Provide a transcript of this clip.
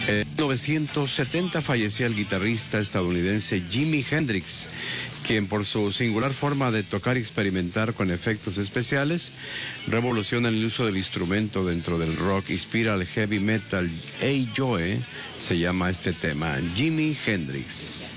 En 1970 fallecía el guitarrista estadounidense Jimi Hendrix, quien por su singular forma de tocar y experimentar con efectos especiales, revoluciona el uso del instrumento dentro del rock, inspira al heavy metal. Hey Joe se llama este tema, Jimi Hendrix.